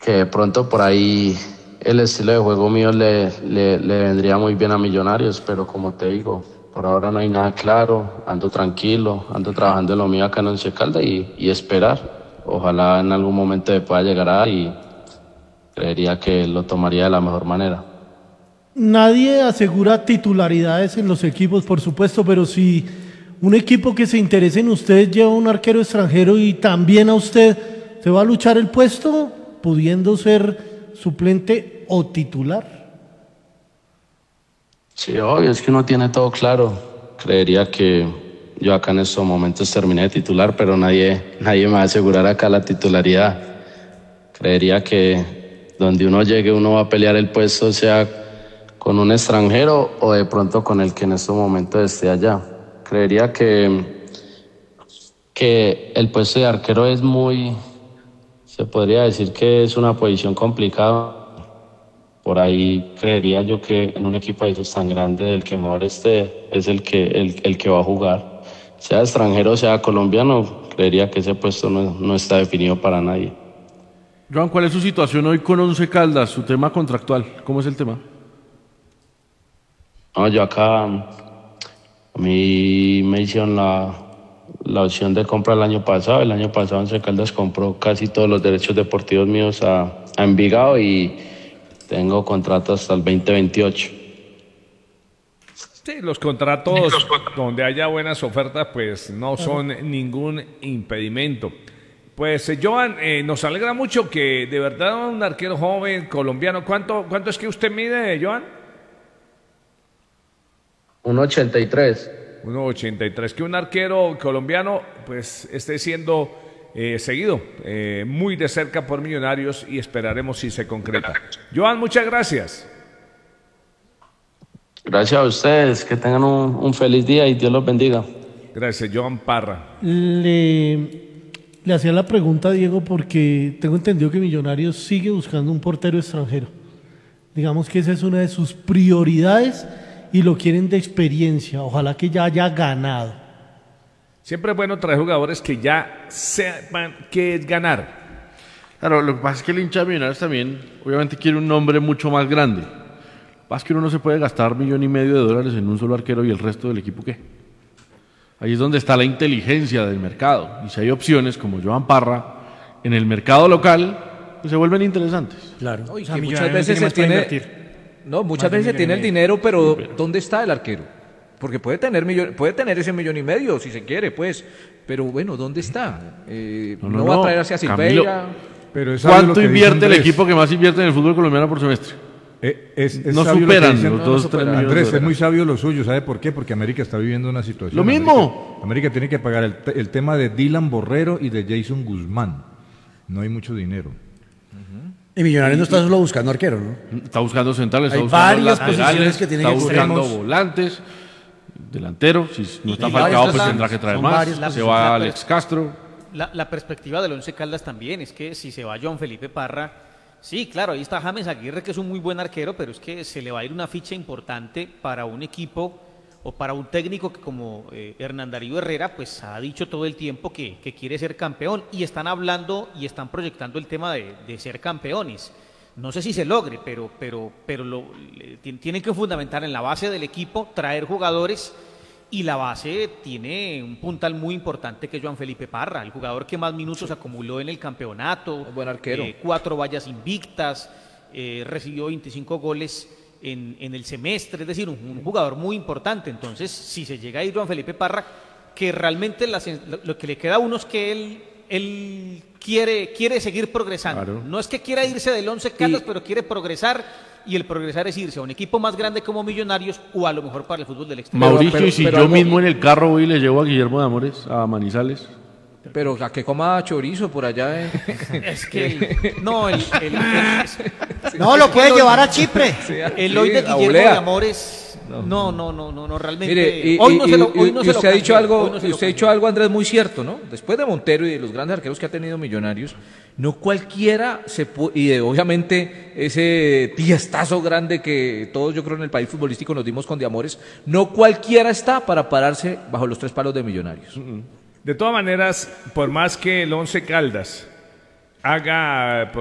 que de pronto por ahí el estilo de juego mío le vendría muy bien a Millonarios, pero como te digo, por ahora no hay nada claro, ando tranquilo, ando trabajando en lo mío acá en Once Caldas y esperar. Ojalá en algún momento me pueda llegar a y creería que lo tomaría de la mejor manera. Nadie asegura titularidades en los equipos, por supuesto, pero si un equipo que se interese en usted lleva un arquero extranjero y también a usted, ¿se va a luchar el puesto pudiendo ser suplente o titular? Sí, obvio, es que uno tiene todo claro. Creería que yo acá en estos momentos terminé de titular, pero nadie me va a asegurar acá la titularidad. Creería que donde uno llegue uno va a pelear el puesto, sea con un extranjero o de pronto con el que en estos momentos esté allá. Creería que el puesto de arquero es muy, se podría decir que es una posición complicada. Por ahí creería yo que en un equipo de esos tan grande el que mejor esté es el que va a jugar. Sea extranjero, sea colombiano, creería que ese puesto no está definido para nadie. Joan, ¿cuál es su situación hoy con Once Caldas, su tema contractual? ¿Cómo es el tema? No, yo acá, a mí me hicieron la opción de compra el año pasado. El año pasado Once Caldas compró casi todos los derechos deportivos míos a Envigado y tengo contrato hasta el 2028. Sí, los contratos donde haya buenas ofertas, pues no son ningún impedimento. Pues, Joan, nos alegra mucho que de verdad un arquero joven colombiano, ¿cuánto es que usted mide, Joan? 1,83. 1,83, que un arquero colombiano pues esté siendo seguido muy de cerca por Millonarios y esperaremos si se concreta. Joan, muchas gracias. Gracias a ustedes, que tengan un feliz día y Dios los bendiga. Gracias, Joan Parra. Le hacía la pregunta a Diego porque tengo entendido que Millonarios sigue buscando un portero extranjero. Digamos que esa es una de sus prioridades y lo quieren de experiencia. Ojalá que ya haya ganado. Siempre es bueno traer jugadores que ya sepan qué es ganar. Claro, lo que pasa es que el hincha de Millonarios también, obviamente, quiere un nombre mucho más grande. Lo que pasa es que uno no se puede gastar $1,500,000 en un solo arquero y el resto del equipo, ¿qué? Ahí es donde está la inteligencia del mercado. Y si hay opciones como Joan Parra en el mercado local, pues se vuelven interesantes. Claro. No, y O sea, que muchas Millonarios veces se más para tiene, invertir. no, muchas Más de veces se 1,5 tiene el millones. dinero, pero ¿dónde está el arquero? Porque puede tener ese 1,5 millones si se quiere, pues, pero bueno, ¿dónde está? No va a traer hacia Camilo, Silveira. Pero es sabio lo ¿cuánto que dice invierte el Andrés. equipo que más invierte en el fútbol colombiano por semestre? Es No sabio lo que superan dicen- los 2-3 millones. Andrés, de es muy dólares. sabio lo suyo, ¿sabe por qué? Porque América está viviendo una situación. Lo mismo. América tiene que pagar el tema de Dylan Borrero y de Jason Guzmán. No hay mucho dinero. Y Millonarios no está solo buscando arquero, ¿no? Está buscando centrales, Hay está buscando varias laterales, posiciones que tienen está que buscando cubrir. volantes, delantero. Si no está y Falcao, varias pues cosas- tendrá que traer son más. varias Se cosas. va Alex Castro. La perspectiva del Once Caldas también es que si se va Joan Felipe Parra, sí, claro, ahí está James Aguirre, que es un muy buen arquero, pero es que se le va a ir una ficha importante para un equipo o para un técnico que como Hernán Darío Herrera, pues ha dicho todo el tiempo que quiere ser campeón y están hablando y están proyectando el tema de ser campeones. No sé si se logre, pero tienen que fundamentar en la base del equipo, traer jugadores. Y la base tiene un puntal muy importante que es Joan Felipe Parra, el jugador que más minutos acumuló en el campeonato. Buen arquero. 4 vallas invictas, recibió 25 goles en el semestre, es decir, un jugador muy importante. Entonces, si se llega a ir Joan Felipe Parra, que realmente lo que le queda a uno es que él quiere seguir progresando. Claro. No es que quiera irse del Once Caldas, pero quiere progresar. Y el progresar es irse a un equipo más grande como Millonarios o a lo mejor para el fútbol del exterior. Mauricio, y si pero yo algo- mismo en el carro voy y le llevo a Guillermo de Amores a Manizales. Pero a que coma chorizo por allá. Es que no, No, lo puede llevar a Chipre. el hoy de la Guillermo volea. de Amores. No, realmente. Mire, hoy no se lo usted ha dicho canjean, algo, hoy no se lo usted ha dicho algo, Andrés, muy cierto, ¿no? Después de Montero y de los grandes arqueros que ha tenido Millonarios, no cualquiera y de, obviamente ese tiestazo grande que todos yo creo en el país futbolístico nos dimos con De Amores, no cualquiera está para pararse bajo los 3 palos de Millonarios. De todas maneras, por más que el Once Caldas haga